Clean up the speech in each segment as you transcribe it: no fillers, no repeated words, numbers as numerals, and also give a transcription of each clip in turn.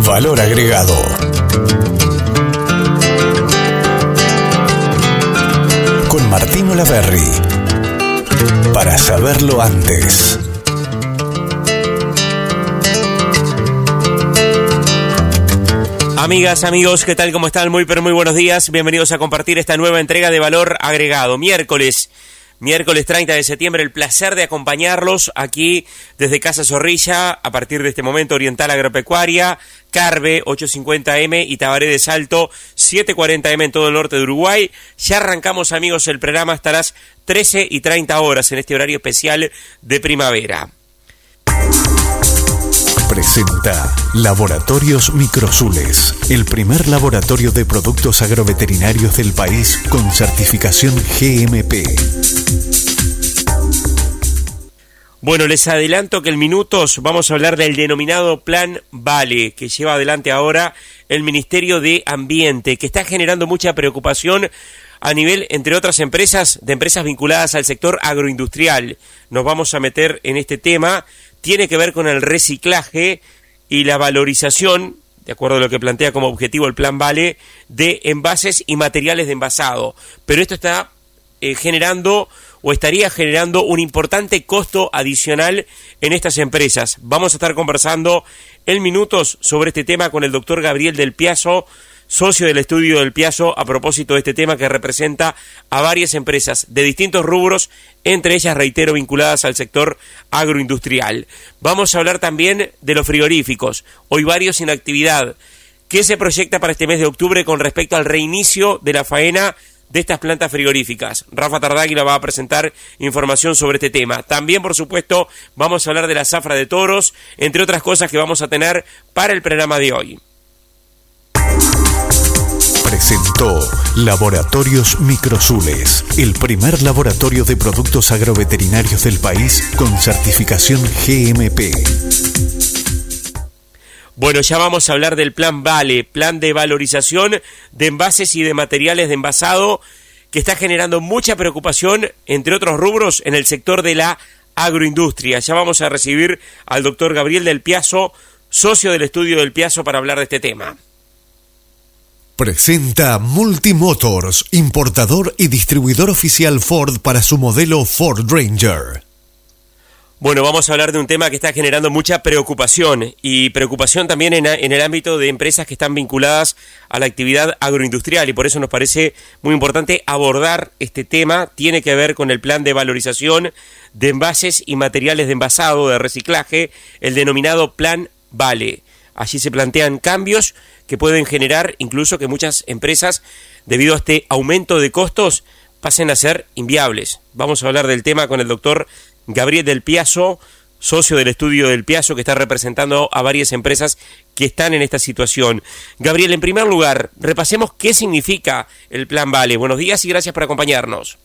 Valor agregado. Con Martín Olaverri. Para saberlo antes. Amigas, amigos, ¿qué tal? ¿Cómo están? Muy buenos días. Bienvenidos a compartir esta nueva entrega de Valor Agregado. Miércoles 30 de septiembre, el placer de acompañarlos aquí desde Casa Zorrilla, a partir de este momento Oriental Agropecuaria, Carve 850M y Tabaré de Salto 740M en todo el norte de Uruguay. Ya arrancamos, amigos, el programa hasta las 13:30 en este horario especial de primavera. Presenta Laboratorios Microsules, el primer laboratorio de productos agroveterinarios del país con certificación GMP. Bueno, les adelanto que en minutos vamos a hablar del denominado Plan Vale, que lleva adelante ahora el Ministerio de Ambiente, que está generando mucha preocupación a nivel, entre otras empresas, de empresas vinculadas al sector agroindustrial. Nos vamos a meter en este tema. Tiene que ver con el reciclaje y la valorización, de acuerdo a lo que plantea como objetivo el Plan Vale, de envases y materiales de envasado. Pero esto está generando o estaría generando un importante costo adicional en estas empresas. Vamos a estar conversando en minutos sobre este tema con el doctor Gabriel del Piazo, socio del estudio del Piazo, a propósito de este tema que representa a varias empresas de distintos rubros, entre ellas, reitero, vinculadas al sector agroindustrial. Vamos a hablar también de los frigoríficos, hoy varios sin actividad. ¿Qué se proyecta para este mes de octubre con respecto al reinicio de la faena de estas plantas frigoríficas? Rafa Tardáguila va a presentar información sobre este tema. También, por supuesto, vamos a hablar de la zafra de toros, entre otras cosas que vamos a tener para el programa de hoy. Presentó Laboratorios Microsules, el primer laboratorio de productos agroveterinarios del país con certificación GMP. Bueno, ya vamos a hablar del Plan Vale, plan de valorización de envases y de materiales de envasado, que está generando mucha preocupación, entre otros rubros, en el sector de la agroindustria. Ya vamos a recibir al doctor Gabriel del Piazo, socio del estudio del Piazo, para hablar de este tema. Presenta Multimotors, importador y distribuidor oficial Ford para su modelo Ford Ranger. Bueno, vamos a hablar de un tema que está generando mucha preocupación, y preocupación también en el ámbito de empresas que están vinculadas a la actividad agroindustrial, y por eso nos parece muy importante abordar este tema. Tiene que ver con el plan de valorización de envases y materiales de envasado, de reciclaje, el denominado Plan Vale. Allí se plantean cambios que pueden generar incluso que muchas empresas, debido a este aumento de costos, pasen a ser inviables. Vamos a hablar del tema con el doctor Gabriel del Piazo, socio del estudio del Piazo, que está representando a varias empresas que están en esta situación. Gabriel, en primer lugar, repasemos qué significa el Plan Vale. Buenos días y gracias por acompañarnos.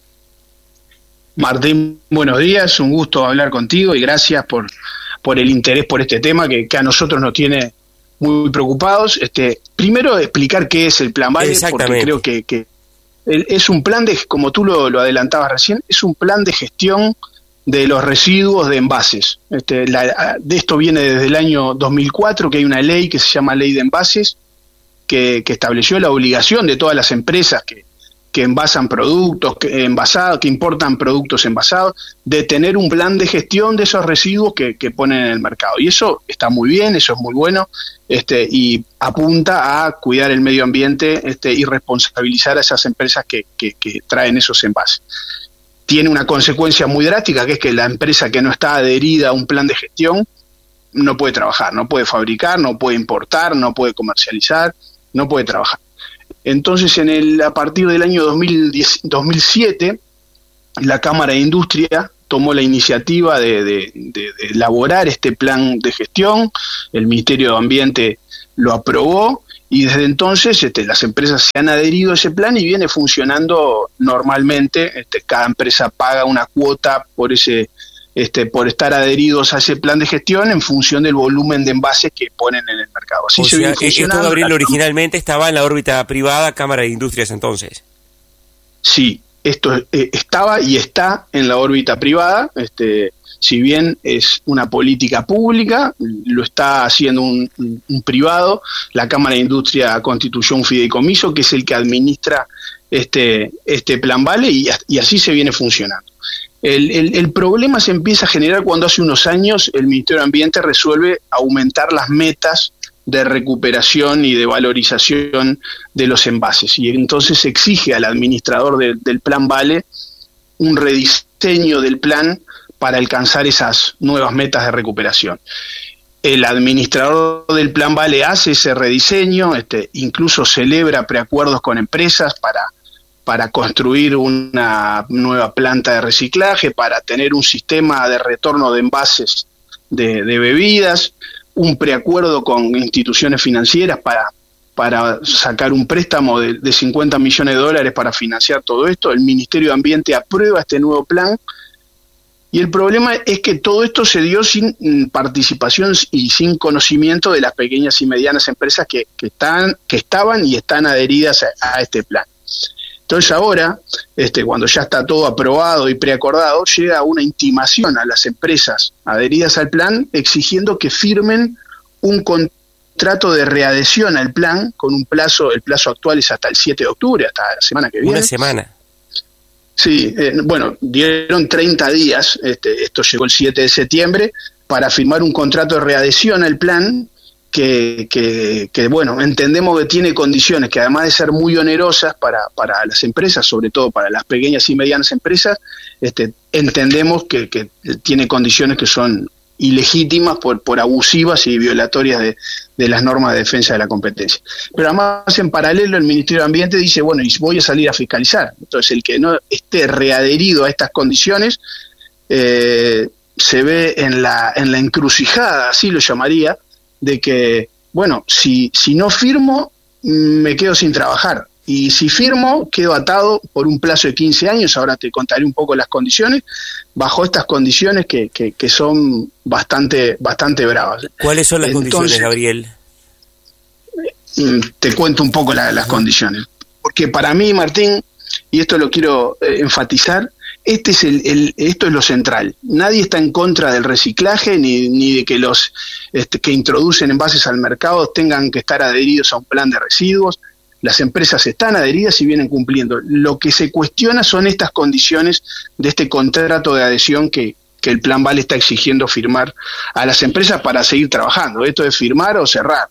Martín, buenos días, un gusto hablar contigo y gracias por el interés por este tema que a nosotros nos tiene muy preocupados. Primero explicar qué es el Plan Vale, porque creo que es un plan de, como tú lo adelantabas recién, es un plan de gestión de los residuos de envases. De esto viene desde el año 2004, que hay una ley que se llama Ley de Envases, que estableció la obligación de todas las empresas que envasan productos, que importan productos envasados, de tener un plan de gestión de esos residuos que ponen en el mercado. Y eso está muy bien, eso es muy bueno, y apunta a cuidar el medio ambiente y responsabilizar a esas empresas que traen esos envases. Tiene una consecuencia muy drástica, que es que la empresa que no está adherida a un plan de gestión no puede trabajar, no puede fabricar, no puede importar, no puede comercializar, no puede trabajar. Entonces, a partir del año 2007, la Cámara de Industria tomó la iniciativa de elaborar este plan de gestión. El Ministerio de Ambiente lo aprobó y desde entonces las empresas se han adherido a ese plan y viene funcionando normalmente. Cada empresa paga una cuota por estar adheridos a ese plan de gestión en función del volumen de envases que ponen en el mercado. Así se viene funcionando. Esto, Gabriel, originalmente estaba en la órbita privada Cámara de Industrias entonces. Sí, esto estaba y está en la órbita privada. Si bien es una política pública, lo está haciendo un privado. La Cámara de Industria constituyó un fideicomiso que es el que administra este plan Vale, y así se viene funcionando. El problema se empieza a generar cuando hace unos años el Ministerio de Ambiente resuelve aumentar las metas de recuperación y de valorización de los envases, y entonces exige al administrador del plan Vale un rediseño del plan para alcanzar esas nuevas metas de recuperación. El administrador del plan Vale hace ese rediseño, incluso celebra preacuerdos con empresas para construir una nueva planta de reciclaje, para tener un sistema de retorno de envases de bebidas, un preacuerdo con instituciones financieras para sacar un préstamo de 50 millones de dólares para financiar todo esto. El Ministerio de Ambiente aprueba este nuevo plan, y el problema es que todo esto se dio sin participación y sin conocimiento de las pequeñas y medianas empresas que estaban y están adheridas a este plan. Entonces ahora, cuando ya está todo aprobado y preacordado, llega una intimación a las empresas adheridas al plan exigiendo que firmen un contrato de readhesión al plan con un plazo. El plazo actual es hasta el 7 de octubre, hasta la semana que viene. Una semana. Sí, dieron 30 días, esto llegó el 7 de septiembre, para firmar un contrato de readhesión al plan que entendemos que tiene condiciones que, además de ser muy onerosas para las empresas, sobre todo para las pequeñas y medianas empresas, entendemos que tiene condiciones que son ilegítimas por abusivas y violatorias de las normas de defensa de la competencia. Pero además, en paralelo, el Ministerio de Ambiente dice, bueno, y voy a salir a fiscalizar. Entonces, el que no esté readherido a estas condiciones se ve en la encrucijada, así lo llamaría, de que, bueno, si no firmo, me quedo sin trabajar. Y si firmo, quedo atado por un plazo de 15 años. Ahora te contaré un poco las condiciones, bajo estas condiciones que son bastante bravas. ¿Cuáles son las condiciones, Gabriel? Te cuento un poco las condiciones. Porque para mí, Martín, y esto lo quiero enfatizar, esto es lo central. Nadie está en contra del reciclaje ni de que los que introducen envases al mercado tengan que estar adheridos a un plan de residuos. Las empresas están adheridas y vienen cumpliendo. Lo que se cuestiona son estas condiciones de este contrato de adhesión que el Plan Vale está exigiendo firmar a las empresas para seguir trabajando. Esto es firmar o cerrar.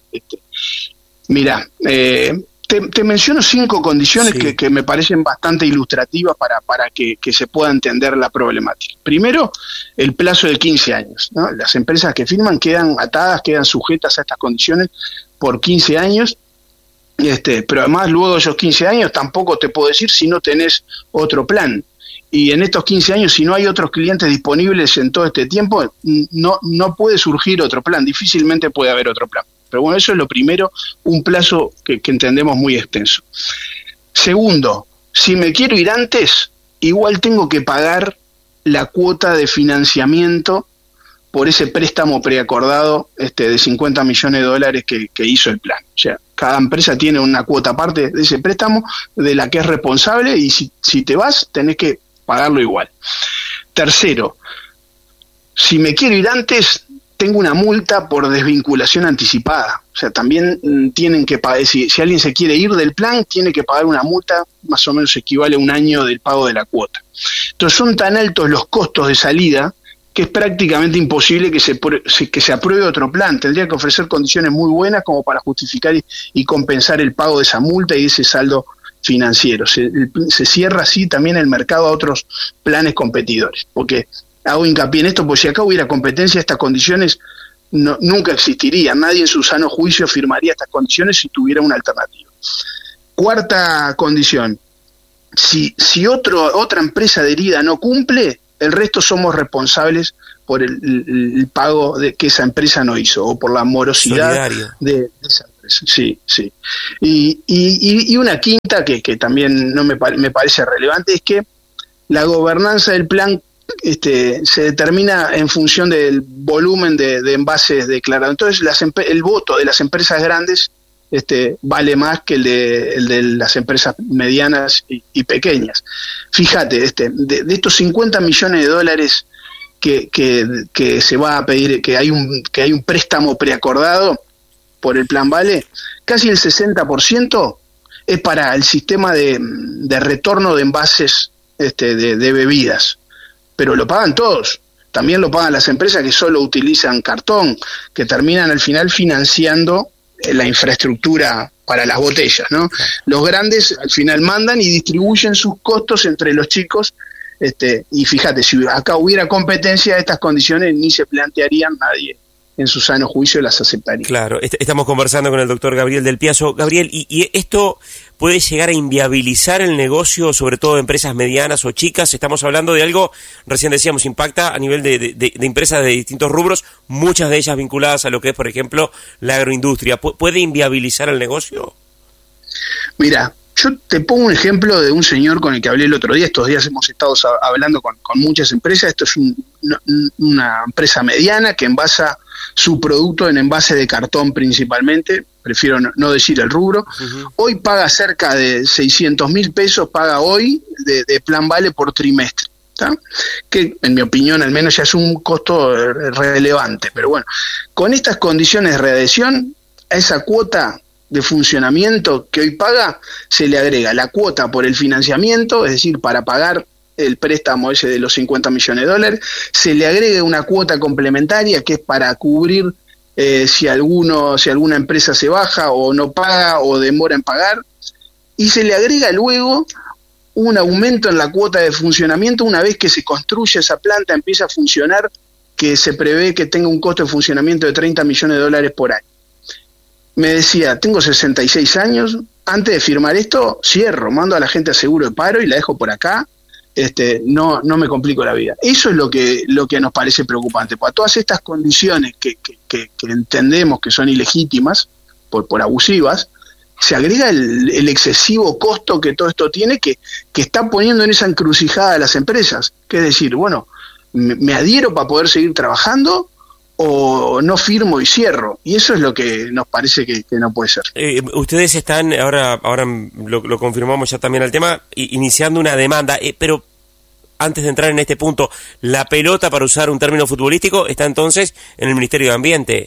Mirá, te menciono 5 condiciones que me parecen bastante ilustrativas para que se pueda entender la problemática. Primero, el plazo de 15 años, ¿no? Las empresas que firman quedan atadas, quedan sujetas a estas condiciones por 15 años. Pero además, luego de esos 15 años tampoco te puedo decir si no tenés otro plan. Y en estos 15 años, si no hay otros clientes disponibles en todo este tiempo, no puede surgir otro plan, difícilmente puede haber otro plan. Pero bueno, eso es lo primero, un plazo que entendemos muy extenso. Segundo, si me quiero ir antes, igual tengo que pagar la cuota de financiamiento por ese préstamo preacordado de 50 millones de dólares que hizo el plan. O sea, cada empresa tiene una cuota aparte de ese préstamo de la que es responsable, y si te vas, tenés que pagarlo igual. Tercero, si me quiero ir antes, tengo una multa por desvinculación anticipada. O sea, también tienen que pagar, si alguien se quiere ir del plan, tiene que pagar una multa, más o menos equivale a un año del pago de la cuota. Entonces son tan altos los costos de salida que es prácticamente imposible que se apruebe otro plan. Tendría que ofrecer condiciones muy buenas como para justificar y compensar el pago de esa multa y ese saldo financiero. Se cierra así también el mercado a otros planes competidores. Porque hago hincapié en esto, porque si acá hubiera competencia, estas condiciones nunca existirían. Nadie en su sano juicio firmaría estas condiciones si tuviera una alternativa. Cuarta condición: si otra empresa adherida no cumple, el resto somos responsables por el pago que esa empresa no hizo, o por la morosidad de esa empresa. Sí. Y una quinta que también me parece relevante es que la gobernanza del plan se determina en función del volumen de envases declarados. Entonces el voto de las empresas grandes vale más que el de las empresas medianas y pequeñas. Fíjate, de estos 50 millones de dólares que se va a pedir, que hay un préstamo preacordado por el Plan Vale, casi el 60% es para el sistema de retorno de envases de bebidas, pero lo pagan todos. También lo pagan las empresas que solo utilizan cartón, que terminan al final financiando la infraestructura para las botellas, ¿no? Los grandes al final mandan y distribuyen sus costos entre los chicos, y fíjate, si acá hubiera competencia de estas condiciones, ni se plantearían, nadie en su sano juicio las aceptaría. Claro, estamos conversando con el doctor Gabriel Del Piazo. Gabriel, ¿y esto puede llegar a inviabilizar el negocio, sobre todo de empresas medianas o chicas? Estamos hablando de algo, recién decíamos, impacta a nivel de empresas de distintos rubros, muchas de ellas vinculadas a lo que es, por ejemplo, la agroindustria. ¿Puede inviabilizar el negocio? Mira, yo te pongo un ejemplo de un señor con el que hablé el otro día. Estos días hemos estado hablando con muchas empresas. Esto es una empresa mediana que envasa su producto en envase de cartón principalmente, prefiero no decir el rubro. Hoy paga cerca de 600.000 pesos, paga hoy de Plan Vale por trimestre, ¿tá? Que en mi opinión al menos ya es un costo relevante, pero bueno, con estas condiciones de readhesión, a esa cuota de funcionamiento que hoy paga, se le agrega la cuota por el financiamiento, es decir, para pagar el préstamo ese de los 50 millones de dólares, se le agrega una cuota complementaria que es para cubrir si alguna empresa se baja o no paga o demora en pagar, y se le agrega luego un aumento en la cuota de funcionamiento una vez que se construye esa planta, empieza a funcionar, que se prevé que tenga un costo de funcionamiento de 30 millones de dólares por año. Me decía, tengo 66 años, antes de firmar esto, cierro, mando a la gente a seguro de paro y la dejo por acá, no me complico la vida. Eso es lo que nos parece preocupante, porque a todas estas condiciones que entendemos que son ilegítimas, por abusivas, se agrega el excesivo costo que todo esto tiene, que está poniendo en esa encrucijada a las empresas, que es decir, bueno, me adhiero para poder seguir trabajando o no firmo y cierro, y eso es lo que nos parece que no puede ser. Ustedes están, ahora lo confirmamos ya también al tema, iniciando una demanda, pero antes de entrar en este punto, la pelota, para usar un término futbolístico, está entonces en el Ministerio de Ambiente.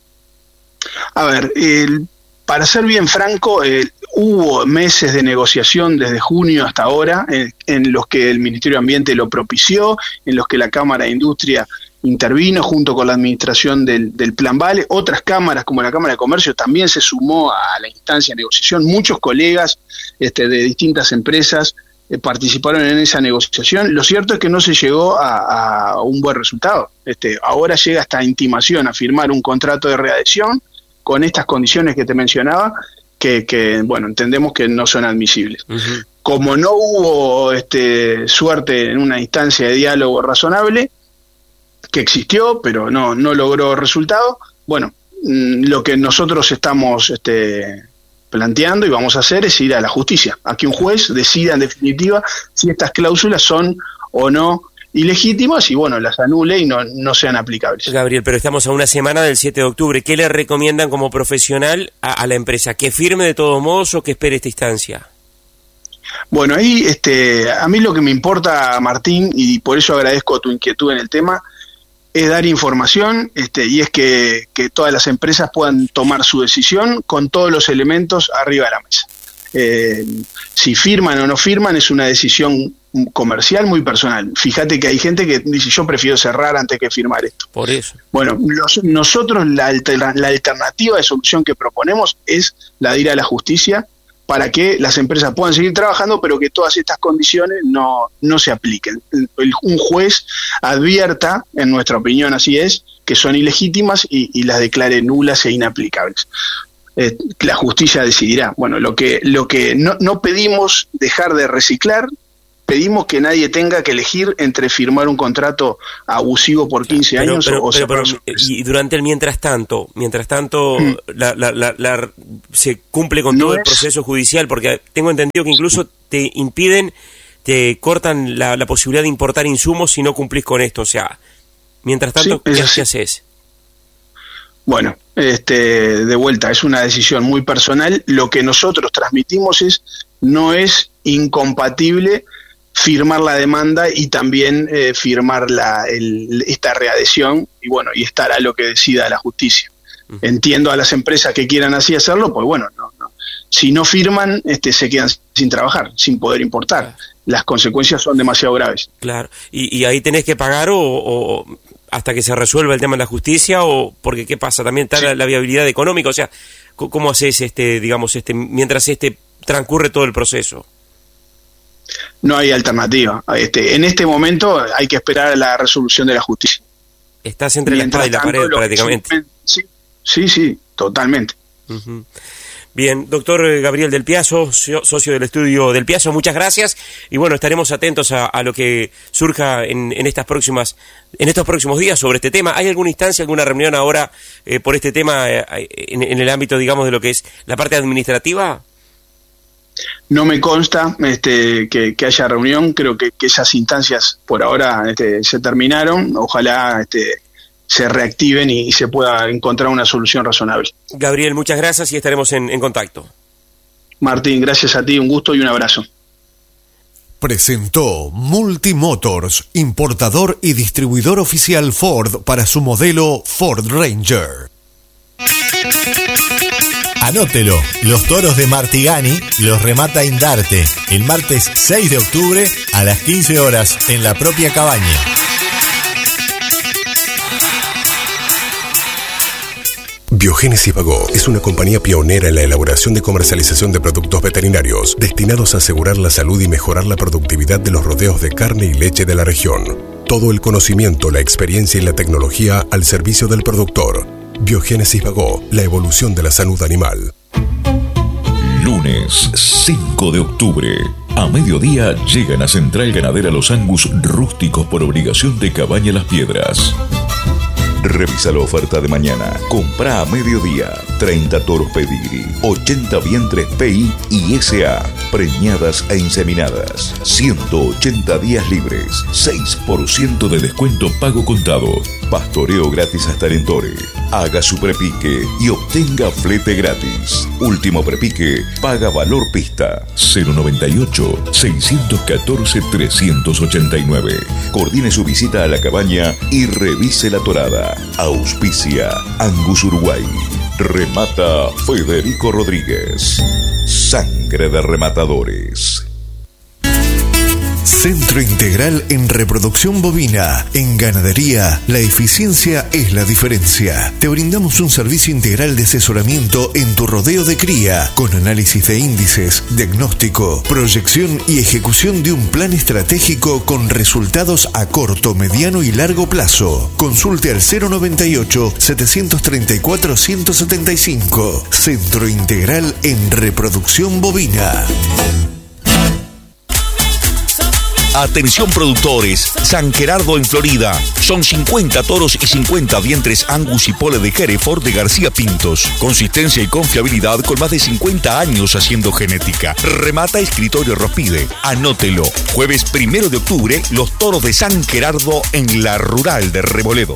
A ver, para ser bien franco, hubo meses de negociación desde junio hasta ahora, en los que el Ministerio de Ambiente lo propició, en los que la Cámara de Industria intervino junto con la administración del Plan Vale. Otras cámaras, como la Cámara de Comercio, también se sumó a la instancia de negociación. Muchos colegas de distintas empresas participaron en esa negociación. Lo cierto es que no se llegó a un buen resultado. Ahora llega esta intimación a firmar un contrato de readhesión con estas condiciones que te mencionaba, que bueno, entendemos que no son admisibles. Como no hubo suerte en una instancia de diálogo razonable, que existió, pero no logró resultado, bueno, lo que nosotros estamos planteando y vamos a hacer es ir a la justicia, a que un juez decida en definitiva si estas cláusulas son o no ilegítimas y bueno, las anule y no sean aplicables. Gabriel, pero estamos a una semana del 7 de octubre. ¿Qué le recomiendan como profesional a la empresa? ¿Que firme de todos modos o que espere esta instancia? Bueno, ahí a mí lo que me importa, Martín, y por eso agradezco tu inquietud en el tema, es dar información y es que todas las empresas puedan tomar su decisión con todos los elementos arriba de la mesa. Si firman o no firman es una decisión comercial muy personal. Fíjate que hay gente que dice yo prefiero cerrar antes que firmar esto. Por eso. Bueno, nosotros la alternativa de solución que proponemos es la de ir a la justicia para que las empresas puedan seguir trabajando, pero que todas estas condiciones no se apliquen. Un juez advierta, en nuestra opinión así es, que son ilegítimas y las declare nulas e inaplicables. La justicia decidirá. Bueno, lo que no pedimos dejar de reciclar, pedimos que nadie tenga que elegir entre firmar un contrato abusivo por 15 años o cerrar su empresa. Y durante el mientras tanto se cumple con todo el proceso judicial, porque tengo entendido que incluso te impiden, te cortan la posibilidad de importar insumos si no cumplís con esto. O sea, mientras tanto, ¿qué haces? Bueno, de vuelta, es una decisión muy personal. Lo que nosotros transmitimos no es incompatible firmar la demanda y también firmar esta readhesión y estar a lo que decida la justicia. Entiendo a las empresas que quieran así hacerlo, pues bueno, no. Si no firman, se quedan sin trabajar, sin poder importar. Las consecuencias son demasiado graves. Claro. ¿Y ahí tenés que pagar o hasta que se resuelva el tema en la justicia? O porque ¿qué pasa? También está la viabilidad económica. O sea, ¿cómo haces mientras transcurre todo el proceso? No hay alternativa. En este momento hay que esperar a la resolución de la justicia. Estás entre la espada y la pared prácticamente. Sí, totalmente. Uh-huh. Bien, doctor Gabriel Del Piazzo, socio del estudio Del Piazzo, muchas gracias y bueno, estaremos atentos a lo que surja en estos próximos días sobre este tema. ¿Hay alguna instancia, alguna reunión ahora por este tema en el ámbito, digamos, de lo que es la parte administrativa? No me consta que haya reunión, creo que esas instancias por ahora se terminaron, ojalá se reactiven y se pueda encontrar una solución razonable. Gabriel, muchas gracias y estaremos en contacto. Martín, gracias a ti, un gusto y un abrazo. Presentó Multimotors, importador y distribuidor oficial Ford para su modelo Ford Ranger. Anótelo, los toros de Martigani los remata Indarte el martes 6 de octubre a las 15 horas en la propia cabaña. Biogénesis Bagó es una compañía pionera en la elaboración y comercialización de productos veterinarios destinados a asegurar la salud y mejorar la productividad de los rodeos de carne y leche de la región. Todo el conocimiento, la experiencia y la tecnología al servicio del productor. Biogénesis Bagó, la evolución de la salud animal. Lunes 5 de octubre. A mediodía llegan a Central Ganadera los Angus rústicos por obligación de Cabaña Las Piedras. Revisa la oferta de mañana. Comprá a mediodía 30 toros pedigrí, 80 vientres PI y SA, preñadas e inseminadas, 180 días libres, 6% de descuento pago contado, pastoreo gratis hasta el Entore. Haga su prepique y obtenga flete gratis. Último prepique, paga valor pista. 098-614-389. Coordine su visita a la cabaña y revise la torada. Auspicia Angus Uruguay. Remata Federico Rodríguez. Sangre de rematadores. Centro Integral en Reproducción Bovina. En ganadería, la eficiencia es la diferencia. Te brindamos un servicio integral de asesoramiento en tu rodeo de cría, con análisis de índices, diagnóstico, proyección y ejecución de un plan estratégico con resultados a corto, mediano y largo plazo. Consulte al 098-734-175. Centro Integral en Reproducción Bovina. Atención productores, San Gerardo en Florida. Son 50 toros y 50 vientres Angus y Pole de Hereford de García Pintos. Consistencia y confiabilidad con más de 50 años haciendo genética. Remata Escritorio Rospide. Anótelo. Jueves 1 de octubre, los toros de San Gerardo en la Rural de Reboledo.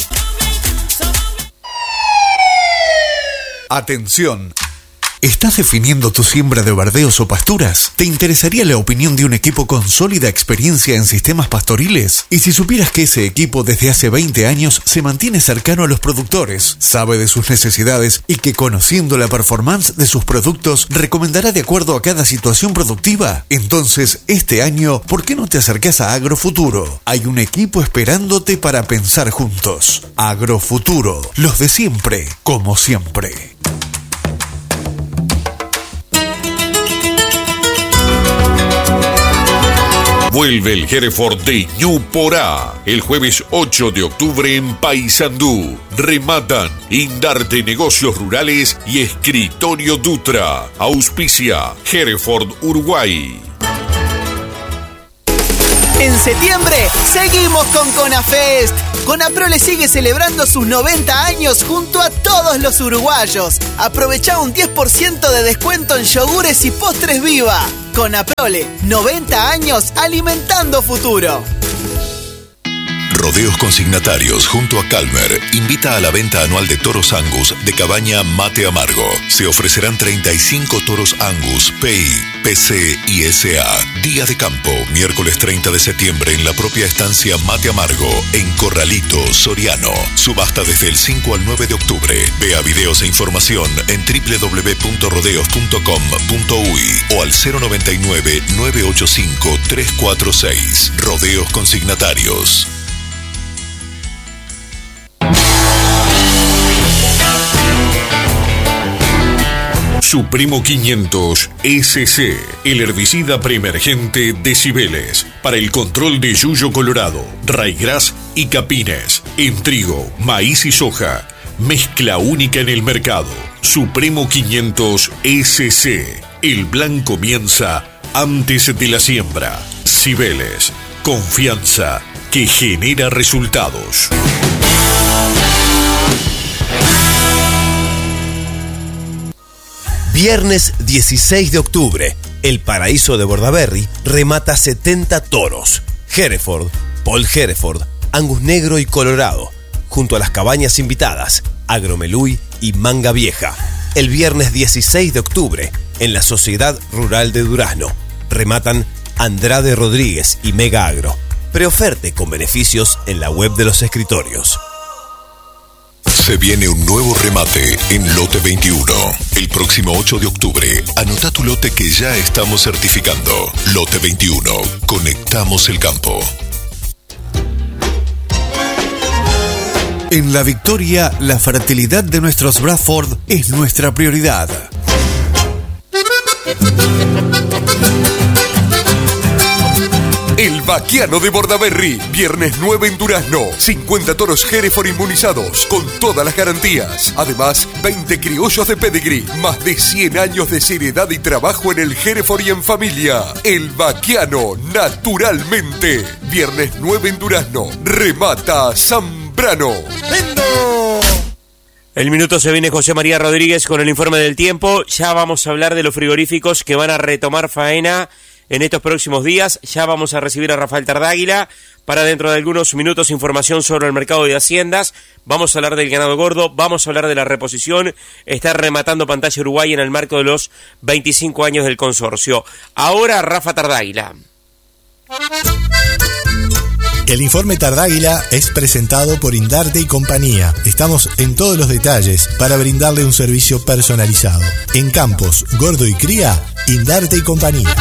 Atención. ¿Estás definiendo tu siembra de verdeos o pasturas? ¿Te interesaría la opinión de un equipo con sólida experiencia en sistemas pastoriles? Y si supieras que ese equipo desde hace 20 años se mantiene cercano a los productores, sabe de sus necesidades y que conociendo la performance de sus productos recomendará de acuerdo a cada situación productiva? Entonces, este año, ¿por qué no te acercás a Agrofuturo? Hay un equipo esperándote para pensar juntos. Agrofuturo, los de siempre, como siempre. Vuelve el Hereford de Ñuporá el jueves 8 de octubre en Paysandú. Rematan Indarte Negocios Rurales y Escritorio Dutra. Auspicia Hereford Uruguay. En septiembre seguimos con CONAFEST. CONAPROLE sigue celebrando sus 90 años junto a todos los uruguayos. Aprovecha un 10% de descuento en yogures y postres Viva. CONAPROLE, 90 años alimentando futuro. Rodeos Consignatarios junto a Calmer invita a la venta anual de toros Angus de cabaña Mate Amargo. Se ofrecerán 35 toros Angus, PI, PC y SA. Día de campo, miércoles 30 de septiembre en la propia estancia Mate Amargo, en Corralito, Soriano. Subasta desde el 5 al 9 de octubre. Vea videos e información en www.rodeos.com.uy o al 099-985-346. Rodeos Consignatarios. Supremo 500 SC, el herbicida preemergente de Cibeles, para el control de yuyo colorado, raigrás y capines, en trigo, maíz y soja. Mezcla única en el mercado. Supremo 500 SC. El plan comienza antes de la siembra. Cibeles, confianza que genera resultados. Viernes 16 de octubre, el Paraíso de Bordaberry remata 70 toros. Hereford, Paul Hereford, Angus Negro y Colorado, junto a las cabañas invitadas, Agromeluy y Manga Vieja. El viernes 16 de octubre, en la Sociedad Rural de Durazno, rematan Andrade Rodríguez y Mega Agro. Preoferte con beneficios en la web de los escritorios. Se viene un nuevo remate en Lote 21. El próximo 8 de octubre, anota tu lote que ya estamos certificando. Lote 21. Conectamos el campo. En La Victoria, la fertilidad de nuestros Bradford es nuestra prioridad. El Vaquiano de Bordaberry, viernes 9 en Durazno. 50 toros Hereford inmunizados, con todas las garantías. Además, 20 criollos de pedigree, más de 100 años de seriedad y trabajo en el Hereford y en familia. El Vaquiano, naturalmente. Viernes 9 en Durazno. Remata Zambrano. ¡Vendo! El minuto se viene José María Rodríguez con el informe del tiempo. Ya vamos a hablar de los frigoríficos que van a retomar faena en estos próximos días. Ya vamos a recibir a Rafael Tardáguila para dentro de algunos minutos información sobre el mercado de haciendas. Vamos a hablar del ganado gordo, vamos a hablar de la reposición. Está rematando Pantalla Uruguay en el marco de los 25 años del consorcio. Ahora Rafa Tardáguila. El informe Tardáguila es presentado por Indarte y compañía. Estamos en todos los detalles para brindarle un servicio personalizado. En campos, gordo y cría, Indarte y compañía.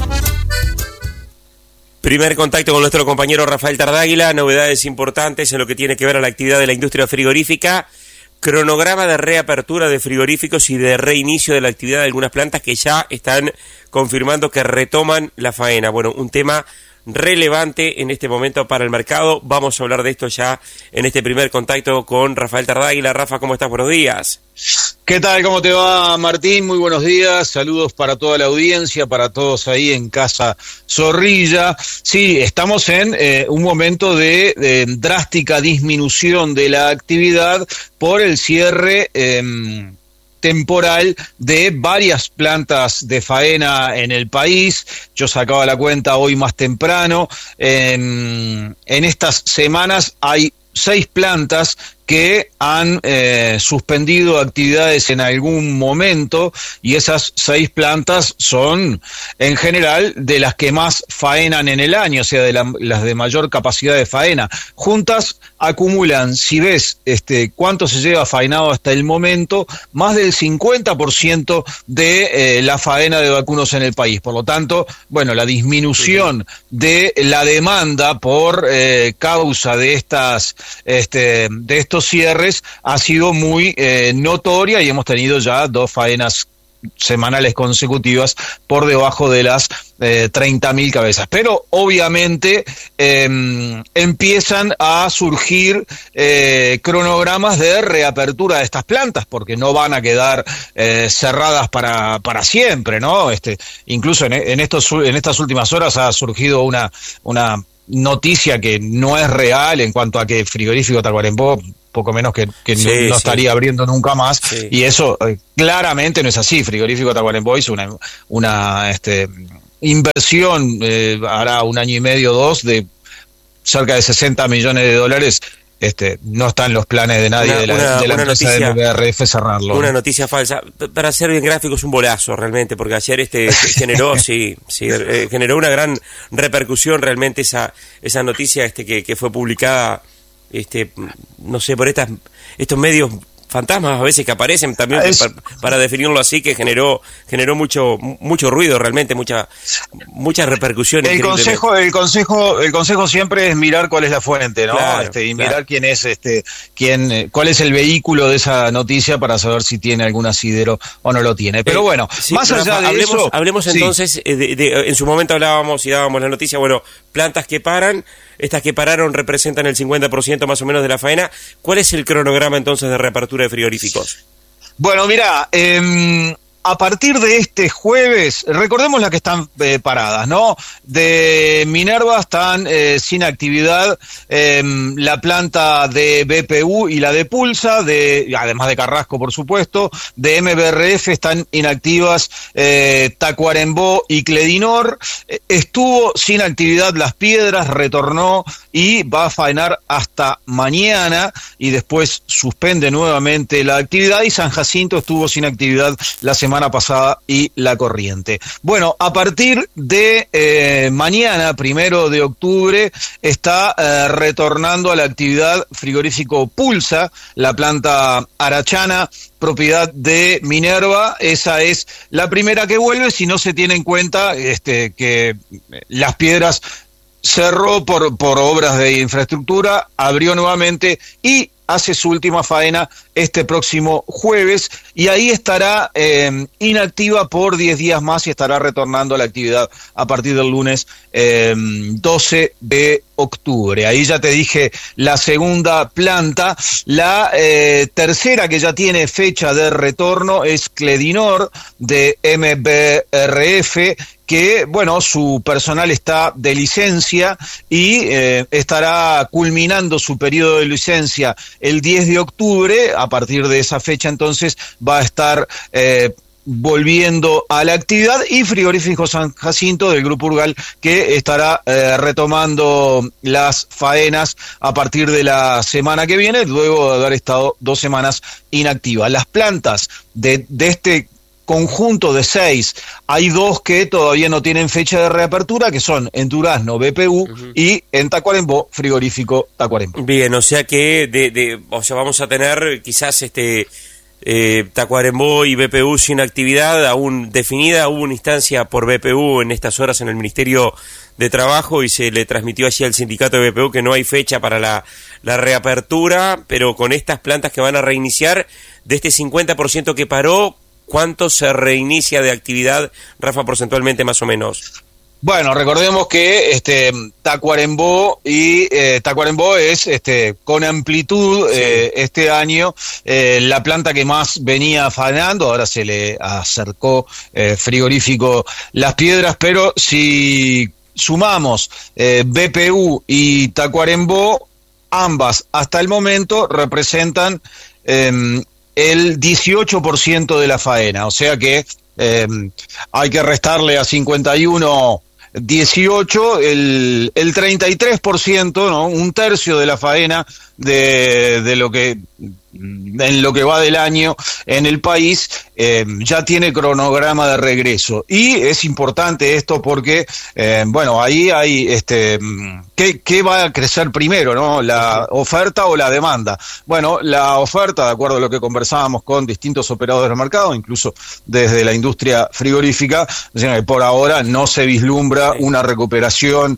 Primer contacto con nuestro compañero Rafael Tardáguila, novedades importantes en lo que tiene que ver a la actividad de la industria frigorífica, cronograma de reapertura de frigoríficos y de reinicio de la actividad de algunas plantas que ya están confirmando que retoman la faena. Bueno, un tema relevante en este momento para el mercado. Vamos a hablar de esto ya en este primer contacto con Rafael Tardáguila. Rafa, ¿cómo estás? Buenos días. ¿Qué tal? ¿Cómo te va, Martín? Muy buenos días. Saludos para toda la audiencia, para todos ahí en Casa Zorrilla. Sí, estamos en un momento de drástica disminución de la actividad por el cierre temporal de varias plantas de faena en el país. Yo sacaba la cuenta hoy más temprano. En estas semanas hay 6 plantas que han suspendido actividades en algún momento, y esas 6 plantas son en general de las que más faenan en el año, o sea, de las de mayor capacidad de faena. Juntas acumulan, si ves cuánto se lleva faenado hasta el momento, más del 50% de la faena de vacunos en el país. Por lo tanto, bueno, la disminución de la demanda por causa de estos cierres ha sido muy notoria, y hemos tenido ya 2 faenas semanales consecutivas por debajo de las 30.000 cabezas. Pero obviamente empiezan a surgir cronogramas de reapertura de estas plantas, porque no van a quedar cerradas para siempre, ¿no? Incluso en estas últimas horas ha surgido una noticia que no es real en cuanto a que Frigorífico Tacuarembó poco menos que no estaría abriendo nunca más, y eso claramente no es así. Frigorífico Tacuarembó hizo una inversión hará 1 año y medio, 2, de cerca de 60 millones de dólares, no está en los planes de nadie de la empresa de MBRF cerrarlo. Una noticia falsa. Para ser bien gráfico, es un bolazo realmente, porque ayer generó generó una gran repercusión realmente esa noticia que fue publicada, no sé, por estos medios fantasmas a veces que aparecen también, para definirlo así, que generó mucho ruido realmente, mucha repercusión. El consejo siempre es mirar cuál es la fuente, ¿no? Claro, y mirar quién es cuál es el vehículo de esa noticia para saber si tiene algún asidero o no lo tiene. Pero bueno, sí, más allá de eso, hablemos entonces en su momento hablábamos y dábamos la noticia, bueno, plantas que paran. Estas que pararon representan el 50% más o menos de la faena. ¿Cuál es el cronograma entonces de reapertura de frigoríficos? Bueno, mira, a partir de este jueves, recordemos las que están paradas, ¿no? De Minerva están sin actividad la planta de BPU y la de Pulsa, además de Carrasco, por supuesto. De MBRF están inactivas Tacuarembó y Cledinor. Estuvo sin actividad Las Piedras, retornó y va a faenar hasta mañana y después suspende nuevamente la actividad. Y San Jacinto estuvo sin actividad la semana pasada y La Corriente. Bueno, a partir de mañana, 1 de octubre, está retornando a la actividad frigorífico Pulsa, la planta arachana, propiedad de Minerva. Esa es la primera que vuelve, si no se tiene en cuenta que Las Piedras cerró por obras de infraestructura, abrió nuevamente y hace su última faena este próximo jueves, y ahí estará inactiva por 10 días más y estará retornando a la actividad a partir del lunes 12 de octubre. Ahí ya te dije la segunda planta. La tercera que ya tiene fecha de retorno es Cledinor de MBRF, que, bueno, su personal está de licencia y estará culminando su periodo de licencia el 10 de octubre. A partir de esa fecha, entonces, va a estar volviendo a la actividad, y Frigorífico San Jacinto del Grupo Urgal, que estará retomando las faenas a partir de la semana que viene, luego de haber estado 2 semanas inactiva. Las plantas de este conjunto de 6, hay 2 que todavía no tienen fecha de reapertura, que son en Durazno, BPU, y en Tacuarembó, Frigorífico Tacuarembó. Bien, o sea que vamos a tener quizás Tacuarembó y BPU sin actividad aún definida. Hubo una instancia por BPU en estas horas en el Ministerio de Trabajo y se le transmitió allí al sindicato de BPU que no hay fecha para la reapertura, pero con estas plantas que van a reiniciar, de este 50% que paró, ¿cuánto se reinicia de actividad, Rafa, porcentualmente más o menos? Bueno, recordemos que Tacuarembó es con amplitud este año la planta que más venía faenando. Ahora se le acercó Frigorífico Las Piedras, pero si sumamos BPU y Tacuarembó, ambas hasta el momento representan el 18% de la faena, o sea que hay que restarle a 51 18, el 33%, ¿no? Un tercio de la faena de lo que en lo que va del año en el país ya tiene cronograma de regreso. Y es importante esto porque bueno, ahí hay ¿qué va a crecer primero, ¿no? ¿La oferta o la demanda? Bueno, la oferta, de acuerdo a lo que conversábamos con distintos operadores del mercado, incluso desde la industria frigorífica, por ahora no se vislumbra una recuperación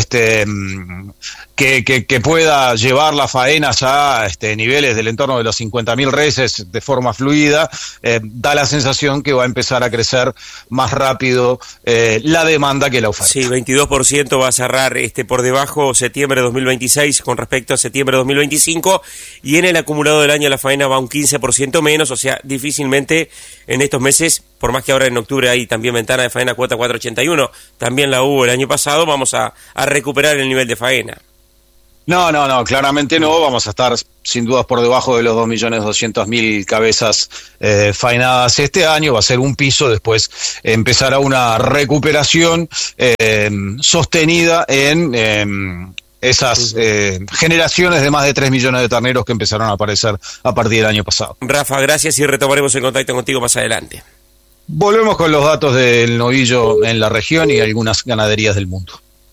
que pueda llevar las faenas a niveles del entorno de los 50.000 reses de forma fluida. Da la sensación que va a empezar a crecer más rápido la demanda que la oferta. Sí, 22% va a cerrar por debajo septiembre de 2026 con respecto a septiembre de 2025, y en el acumulado del año la faena va un 15% menos, o sea, difícilmente en estos meses, por más que ahora en octubre hay también ventana de faena cuota 481, también la hubo el año pasado, vamos a recuperar el nivel de faena. No, claramente no, vamos a estar sin dudas por debajo de los 2.200.000 cabezas faenadas este año. Va a ser un piso, después empezará una recuperación sostenida en esas generaciones de más de 3 millones de terneros que empezaron a aparecer a partir del año pasado. Rafa, gracias y retomaremos el contacto contigo más adelante. Volvemos con los datos del novillo en la región y algunas ganaderías del mundo.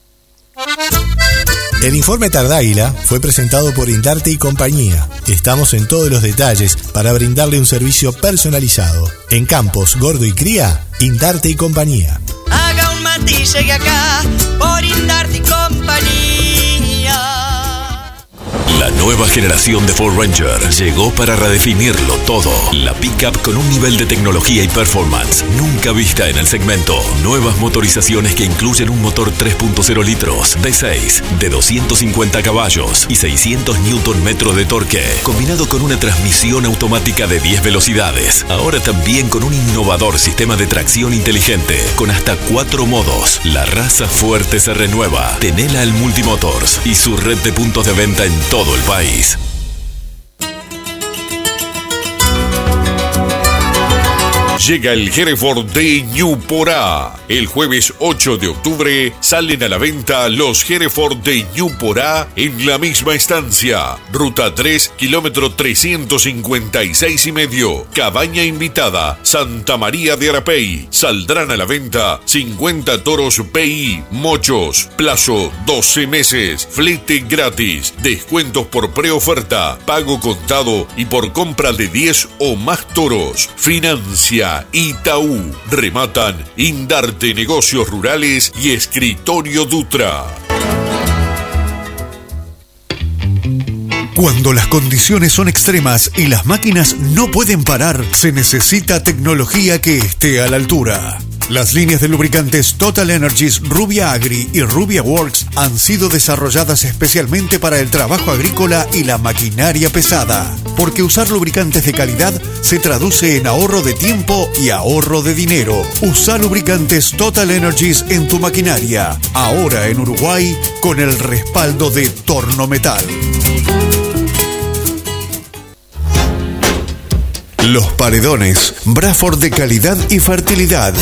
El informe Tardáguila fue presentado por Indarte y compañía. Estamos en todos los detalles para brindarle un servicio personalizado. En Campos, Gordo y Cría, Indarte y compañía. Haga un mate y llegue acá por Indarte y compañía. La nueva generación de Ford Ranger llegó para redefinirlo todo. La pickup con un nivel de tecnología y performance nunca vista en el segmento. Nuevas motorizaciones que incluyen un motor 3.0 litros, V6, de 250 caballos y 600 Nm de torque, combinado con una transmisión automática de 10 velocidades. Ahora también con un innovador sistema de tracción inteligente, con hasta 4 modos. La raza fuerte se renueva. Tenela al Multimotors y su red de puntos de venta en todo el país. Llega el Hereford de Ñuporá. El jueves 8 de octubre salen a la venta los Hereford de Ñuporá en la misma estancia. Ruta 3, kilómetro 356,5. Cabaña invitada, Santa María de Arapey. Saldrán a la venta 50 toros PI, mochos. Plazo 12 meses. Flete gratis. Descuentos por preoferta, pago contado y por compra de 10 o más toros. Financia Itaú. Rematan Indarte Negocios Rurales y Escritorio Dutra. Cuando las condiciones son extremas y las máquinas no pueden parar, se necesita tecnología que esté a la altura. Las líneas de lubricantes Total Energies Rubia Agri y Rubia Works han sido desarrolladas especialmente para el trabajo agrícola y la maquinaria pesada, porque usar lubricantes de calidad se traduce en ahorro de tiempo y ahorro de dinero. Usa lubricantes Total Energies en tu maquinaria, ahora en Uruguay, con el respaldo de Tornometal. Los Paredones, Braford de calidad y fertilidad.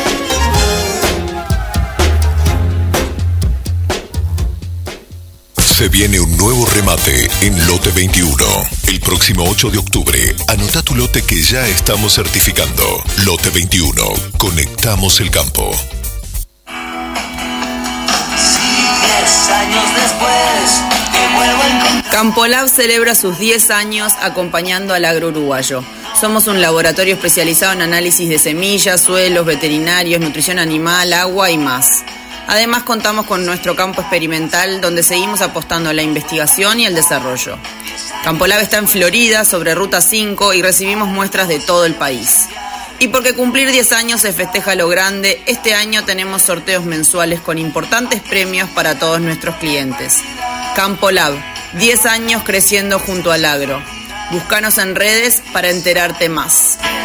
Se viene un nuevo remate en Lote 21. El próximo 8 de octubre, anota tu lote que ya estamos certificando. Lote 21. Conectamos el campo. Campolab celebra sus 10 años acompañando al agro uruguayo. Somos un laboratorio especializado en análisis de semillas, suelos, veterinarios, nutrición animal, agua y más. Además, contamos con nuestro campo experimental, donde seguimos apostando a la investigación y el desarrollo. Campolab está en Florida, sobre Ruta 5, y recibimos muestras de todo el país. Y porque cumplir 10 años se festeja a lo grande, este año tenemos sorteos mensuales con importantes premios para todos nuestros clientes. Campolab, 10 años creciendo junto al agro. Búscanos en redes para enterarte más.